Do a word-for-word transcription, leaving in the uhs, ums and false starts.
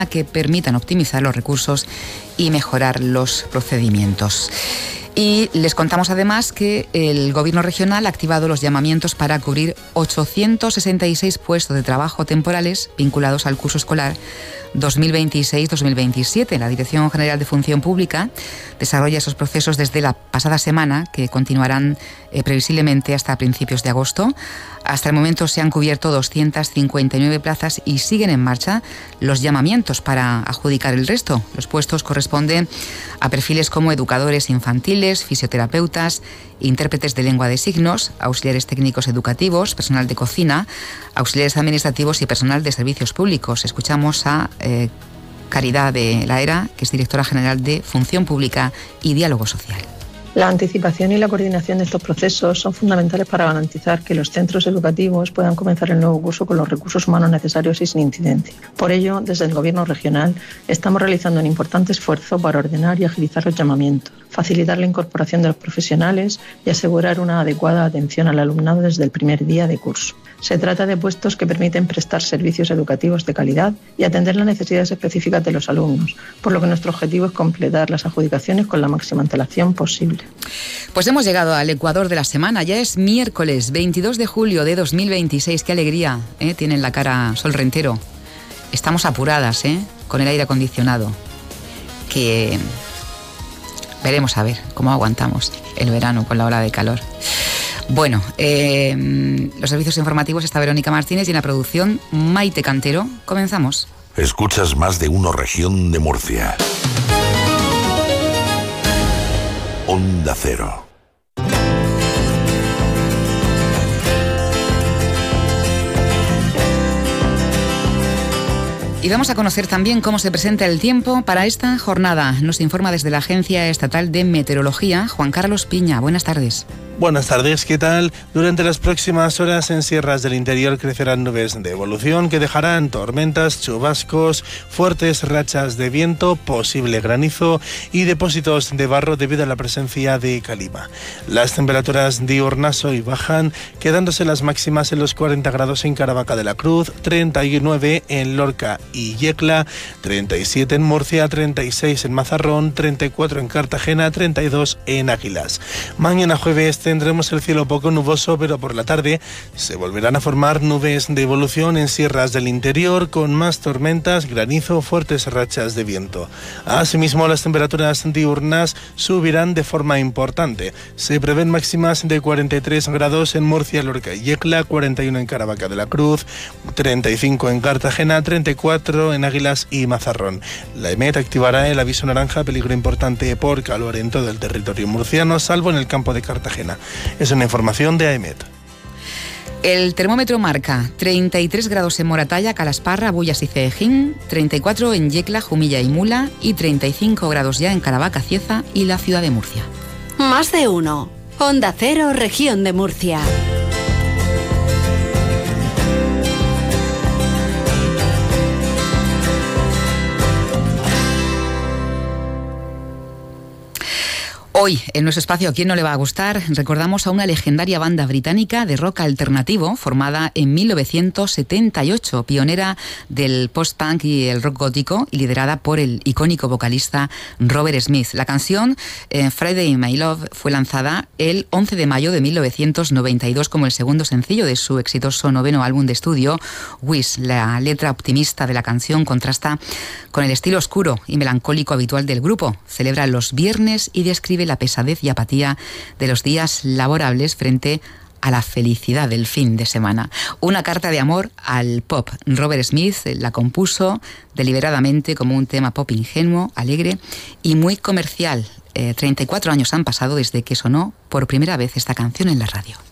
que permitan optimizar los recursos y mejorar los procedimientos. Y les contamos además que el Gobierno regional ha activado los llamamientos para cubrir ochocientos sesenta y seis puestos de trabajo temporales vinculados al curso escolar dos mil veintiséis dos mil veintisiete. La Dirección General de Función Pública desarrolla esos procesos desde la pasada semana, que continuarán eh, previsiblemente hasta principios de agosto. Hasta el momento se han cubierto doscientas cincuenta y nueve plazas y siguen en marcha los llamamientos para adjudicar el resto. Los puestos corresponden a perfiles como educadores infantiles, fisioterapeutas, intérpretes de lengua de signos, auxiliares técnicos educativos, personal de cocina, auxiliares administrativos y personal de servicios públicos. Escuchamos a eh, Caridad de la Era, que es directora general de Función Pública y Diálogo Social. La anticipación y la coordinación de estos procesos son fundamentales para garantizar que los centros educativos puedan comenzar el nuevo curso con los recursos humanos necesarios y sin incidencia. Por ello, desde el Gobierno regional estamos realizando un importante esfuerzo para ordenar y agilizar los llamamientos, facilitar la incorporación de los profesionales y asegurar una adecuada atención al alumnado desde el primer día de curso. Se trata de puestos que permiten prestar servicios educativos de calidad y atender las necesidades específicas de los alumnos, por lo que nuestro objetivo es completar las adjudicaciones con la máxima antelación posible. Pues hemos llegado al Ecuador de la semana. Ya es miércoles veintidós de julio de dos mil veintiséis. ¡Qué alegría! ¿eh? Tienen la cara Sol Rentero. Estamos apuradas, ¿eh? Con el aire acondicionado. Que veremos a ver cómo aguantamos el verano con la ola de calor. Bueno, eh, los servicios informativos está Verónica Martínez y en la producción Maite Cantero. Comenzamos. Escuchas Más de Uno Región de Murcia. Onda Cero. Y vamos a conocer también cómo se presenta el tiempo para esta jornada. Nos informa desde la Agencia Estatal de Meteorología Juan Carlos Piña. Buenas tardes. Buenas tardes, ¿qué tal? Durante las próximas horas en sierras del interior crecerán nubes de evolución que dejarán tormentas, chubascos, fuertes rachas de viento, posible granizo y depósitos de barro debido a la presencia de calima. Las temperaturas diurnas hoy bajan, quedándose las máximas en los cuarenta grados en Caravaca de la Cruz, treinta y nueve en Lorca y Yecla, treinta y siete en Murcia, treinta y seis en Mazarrón, treinta y cuatro en Cartagena, treinta y dos en Águilas. Mañana jueves tendremos el cielo poco nuboso, pero por la tarde se volverán a formar nubes de evolución en sierras del interior con más tormentas, granizo, fuertes rachas de viento. Asimismo, las temperaturas diurnas subirán de forma importante. Se prevén máximas de cuarenta y tres grados en Murcia, Lorca y Yecla, cuarenta y uno en Caravaca de la Cruz, treinta y cinco en Cartagena, treinta y cuatro en Águilas y Mazarrón. La EMET activará el aviso naranja peligro importante por calor en todo el territorio murciano, salvo en el campo de Cartagena. Es una información de AEMET. El termómetro marca treinta y tres grados en Moratalla, Calasparra, Bullas y Ceejín, treinta y cuatro en Yecla, Jumilla y Mula y treinta y cinco grados ya en Caravaca, Cieza y la ciudad de Murcia. Más de uno. Onda Cero, Región de Murcia. Hoy, en nuestro espacio ¿A quién no le va a gustar?, recordamos a una legendaria banda británica de rock alternativo formada en mil novecientos setenta y ocho, pionera del post-punk y el rock gótico y liderada por el icónico vocalista Robert Smith. La canción eh, Friday My Love fue lanzada el once de mayo de mil novecientos noventa y dos como el segundo sencillo de su exitoso noveno álbum de estudio, Wish. La letra optimista de la canción contrasta con el estilo oscuro y melancólico habitual del grupo. Celebra los viernes y describe la pesadez y apatía de los días laborables frente a la felicidad del fin de semana. Una carta de amor al pop. Robert Smith la compuso deliberadamente como un tema pop ingenuo, alegre y muy comercial. Eh, treinta y cuatro años han pasado desde que sonó por primera vez esta canción en la radio.